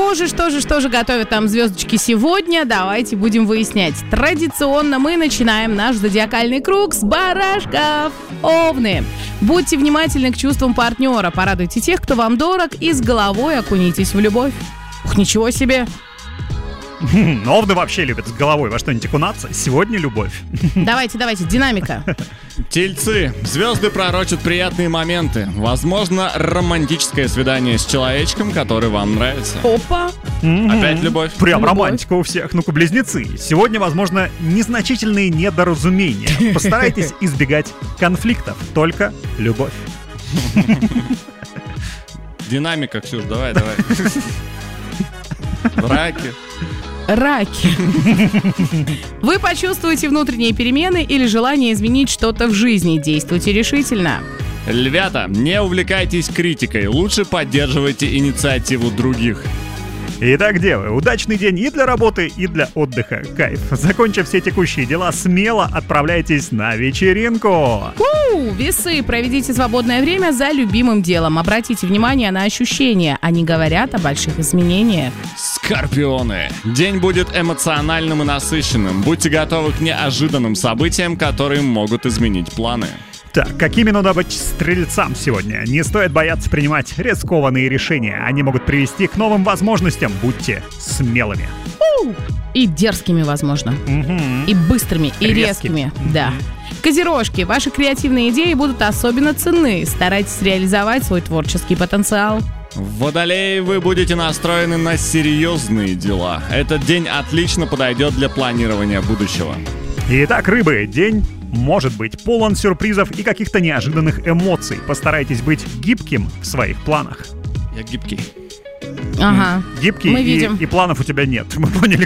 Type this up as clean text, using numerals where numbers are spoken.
Ну же, что же готовят там звездочки сегодня? Давайте будем выяснять. Традиционно мы начинаем наш зодиакальный круг с барашков. Овны. Будьте внимательны к чувствам партнера. Порадуйте тех, кто вам дорог, и с головой окунитесь в любовь. Ух, ничего себе. Овны вообще любят с головой во что-нибудь окунаться. Сегодня любовь. Давайте, динамика. Тельцы. Звезды пророчат приятные моменты. Возможно, романтическое свидание с человечком, который вам нравится. Опа. Опять любовь. Прям Любовь. романтика у всех. Ну-ка, близнецы. Сегодня, возможно, незначительные недоразумения. Постарайтесь избегать конфликтов. Только любовь. Динамика, Ксюш, давай. Раки. Вы почувствуете внутренние перемены или желание изменить что-то в жизни. Действуйте решительно. Львята, не увлекайтесь критикой. Лучше поддерживайте инициативу других. Итак, девы, удачный день и для работы, и для отдыха. Кайф. Закончив все текущие дела, смело отправляйтесь на вечеринку. Весы. Проведите свободное время за любимым делом. Обратите внимание на ощущения. Они говорят о больших изменениях. Скорпионы. День будет эмоциональным и насыщенным. Будьте готовы к неожиданным событиям, которые могут изменить планы. Так, какими надо быть стрельцам сегодня? Не стоит бояться принимать рискованные решения. Они могут привести к новым возможностям. Будьте смелыми. И дерзкими, возможно. И быстрыми, и резкими. Да. Козерожки, ваши креативные идеи будут особенно ценны. Старайтесь реализовать свой творческий потенциал. Водолеи, вы будете настроены на серьезные дела. Этот день отлично подойдет для планирования будущего. Итак, рыбы, день может быть полон сюрпризов и каких-то неожиданных эмоций. Постарайтесь быть гибким в своих планах. Я гибкий. Ага. Гибкий Мы видим. и планов у тебя нет. Мы поняли,